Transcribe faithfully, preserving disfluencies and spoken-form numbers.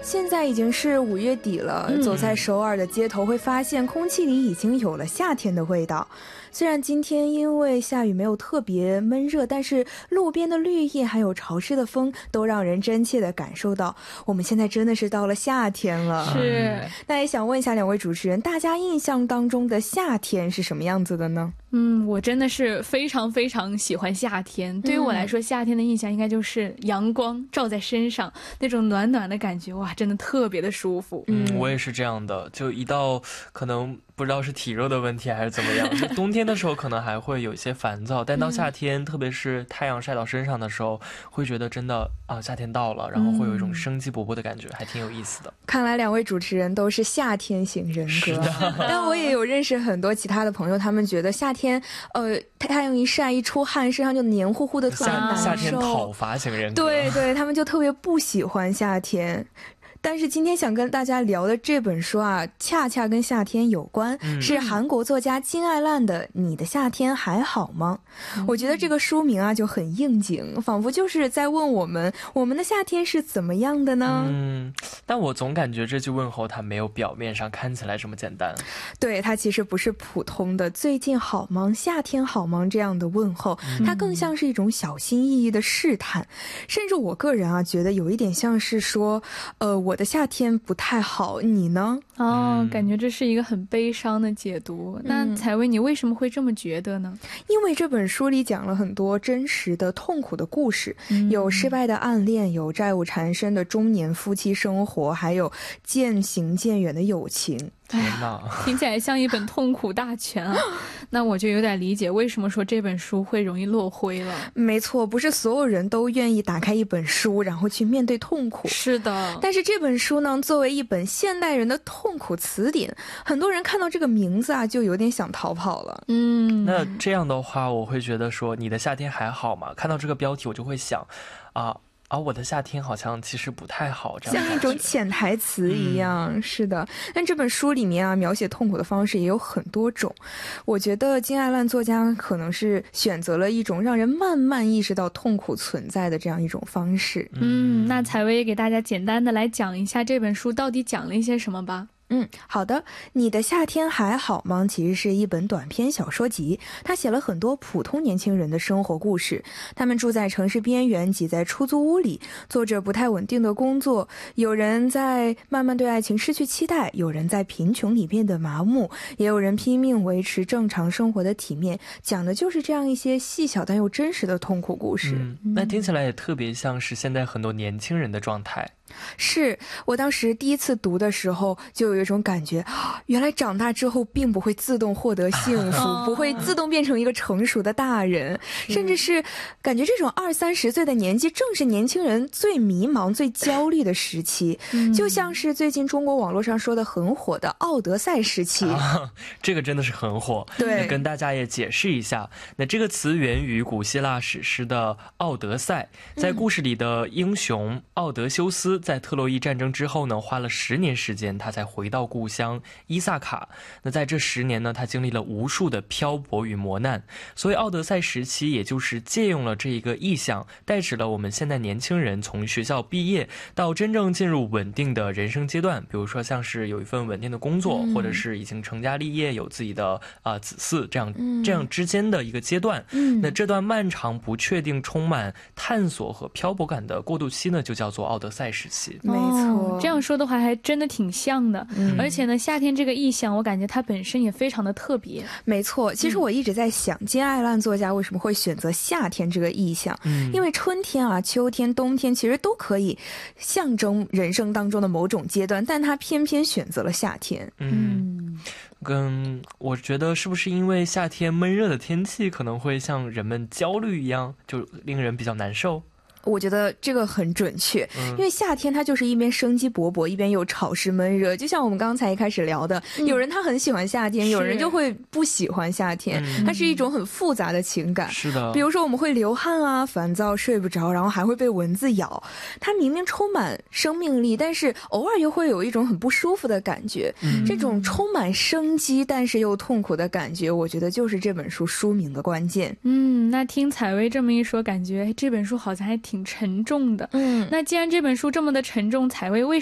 现在已经是五月底了， 嗯走在首尔的街头会发现空气里已经有了夏天的味道。虽然今天因为下雨没有特别闷热，但是路边的绿叶还有潮湿的风都让人真切地感受到我们现在真的是到了夏天了。 是， 那也想问一下两位主持人，大家印象当中的夏天是什么样子的呢？ 嗯，我真的是非常非常喜欢夏天。对于我来说，夏天的印象应该就是阳光照在身上，那种暖暖的感觉，哇，真的特别的舒服。 嗯，我也是这样的，就一到可能不知道是体热的问题还是怎么样，就冬天的时候可能还会有一些烦躁，但到夏天、嗯、特别是太阳晒到身上的时候，会觉得真的啊，夏天到了，然后会有一种生机勃勃的感觉、嗯、还挺有意思的。 看来两位主持人都是夏天型人格，但我也有认识很多其他的朋友，他们觉得夏天呃太阳一晒一出汗，身上就黏糊糊的，特别难受。 夏天讨伐型人格， 对对，他们就特别不喜欢夏天。但是今天想跟大家聊的这本书啊，恰恰跟夏天有关、嗯、是韩国作家金爱烂的《你的夏天还好吗》、嗯、我觉得这个书名啊就很应景，仿佛就是在问我们，我们的夏天是怎么样的呢？ 嗯，但我总感觉这句问候它没有表面上看起来这么简单。 对，它其实不是普通的最近好吗、夏天好吗这样的问候，它更像是一种小心翼翼的试探、嗯、甚至我个人啊觉得有一点像是说呃，我我的夏天不太好，你呢？ 哦，感觉这是一个很悲伤的解读、嗯、那采薇你为什么会这么觉得呢？ 因为这本书里讲了很多真实的痛苦的故事、嗯、有失败的暗恋，有债务缠身的中年夫妻生活，还有渐行渐远的友情。 哎呀，听起来像一本痛苦大全啊！那我就有点理解为什么说这本书会容易落灰了。 没错，不是所有人都愿意打开一本书然后去面对痛苦。 是的， 但是这本书呢，作为一本现代人的痛苦词典，很多人看到这个名字啊，就有点想逃跑了。 嗯，那这样的话，我会觉得说，你的夏天还好吗？看到这个标题，我就会想，啊。啊，我的夏天好像其实不太好，这样像一种潜台词一样、嗯、是的。但这本书里面啊，描写痛苦的方式也有很多种。我觉得金爱烂作家可能是选择了一种让人慢慢意识到痛苦存在的这样一种方式。 嗯，那采薇也给大家简单的来讲一下这本书到底讲了一些什么吧。 嗯，好的。你的夏天还好吗？其实是一本短篇小说集，他写了很多普通年轻人的生活故事。他们住在城市边缘，挤在出租屋里，做着不太稳定的工作。有人在慢慢对爱情失去期待，有人在贫穷里变得麻木，也有人拼命维持正常生活的体面。讲的就是这样一些细小但又真实的痛苦故事。 嗯，那听起来也特别像是现在很多年轻人的状态。 是，我当时第一次读的时候就有一种感觉，原来长大之后并不会自动获得幸福不会自动变成一个成熟的大人，甚至是感觉这种二三十岁的年纪正是年轻人最迷茫最焦虑的时期、嗯、就像是最近中国网络上说的很火的奥德赛时期、啊、 这个真的是很火。 对， 跟大家也解释一下，那这个词源于古希腊史诗的奥德赛，在故事里的英雄奥德修斯在特洛伊战争之后呢，花了十年时间他才回到故乡伊萨卡。那在这十年呢，他经历了无数的漂泊与磨难，所以奥德赛时期也就是借用了这一个意象，代指了我们现在年轻人从学校毕业到真正进入稳定的人生阶段，比如说像是有一份稳定的工作、嗯、或者是已经成家立业有自己的、呃、子嗣，这样、嗯、这样之间的一个阶段、嗯、那这段漫长不确定充满探索和漂泊感的过渡期呢，就叫做奥德赛时期。 没错、 哦、这样说的话还真的挺像的、嗯、而且呢夏天这个意象我感觉它本身也非常的特别。 没错，其实我一直在想、嗯、金爱烂作家为什么会选择夏天这个意象、嗯、因为春天啊秋天冬天其实都可以象征人生当中的某种阶段，但他偏偏选择了夏天。 嗯，跟我觉得是不是因为夏天闷热的天气可能会像人们焦虑一样，就令人比较难受。 我觉得这个很准确、嗯、因为夏天它就是一边生机勃勃一边又潮湿闷热，就像我们刚才一开始聊的、嗯、有人他很喜欢夏天，有人就会不喜欢夏天、嗯、它是一种很复杂的情感。 是的， 比如说我们会流汗啊，烦躁睡不着，然后还会被蚊子咬，它明明充满生命力，但是偶尔又会有一种很不舒服的感觉、嗯、这种充满生机但是又痛苦的感觉，我觉得就是这本书书名的关键。 嗯，那听采薇这么一说，感觉这本书好像还挺挺沉重的。嗯，那既然这本书这么的沉重，采薇为